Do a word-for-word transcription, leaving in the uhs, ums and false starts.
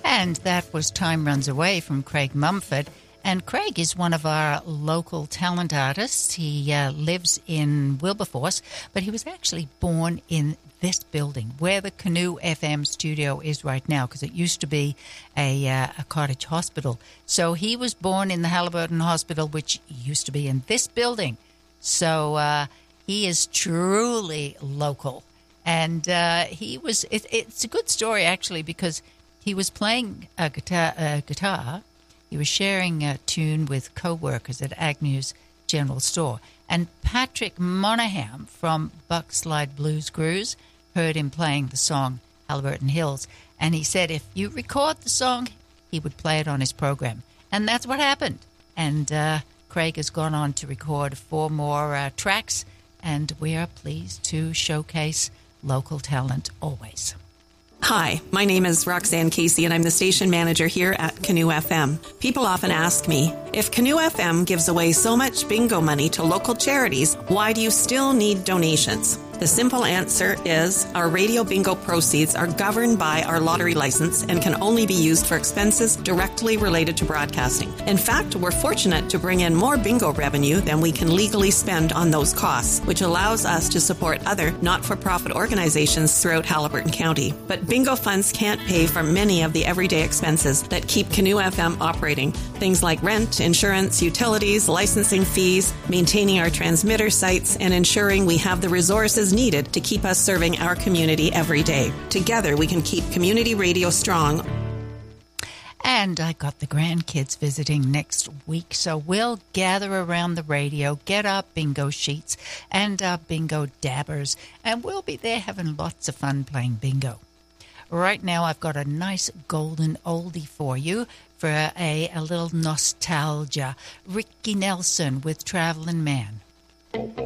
And that was Time Runs Away from Craig Mumford. And Craig is one of our local talent artists. He uh, lives in Wilberforce, but he was actually born in this building where the Canoe F M studio is right now, because it used to be a, uh, a cottage hospital. So he was born in the Halliburton Hospital, which used to be in this building. So uh, he is truly local. And uh, he was, it, it's a good story, actually, because he was playing a guitar, a guitar. He was sharing a tune with co-workers at Agnew's General Store. And Patrick Monahan from Buckslide Blues Cruise heard him playing the song Halliburton Hills. And he said if you record the song, he would play it on his program. And that's what happened. And uh, Craig has gone on to record four more uh, tracks. And we are pleased to showcase local talent always. Hi, my name is Roxanne Casey, and I'm the station manager here at Canoe F M. People often ask me, if Canoe F M gives away so much bingo money to local charities, why do you still need donations? The simple answer is our radio bingo proceeds are governed by our lottery license and can only be used for expenses directly related to broadcasting. In fact, we're fortunate to bring in more bingo revenue than we can legally spend on those costs, which allows us to support other not-for-profit organizations throughout Halliburton County. But bingo funds can't pay for many of the everyday expenses that keep Canoe F M operating. Things like rent, insurance, utilities, licensing fees, maintaining our transmitter sites, and ensuring we have the resources needed to keep us serving our community every day. Together, we can keep community radio strong. And I got the grandkids visiting next week, so we'll gather around the radio, get our bingo sheets and our bingo dabbers, and we'll be there having lots of fun playing bingo. Right now, I've got a nice golden oldie for you for a, a little nostalgia. Ricky Nelson with Traveling Man.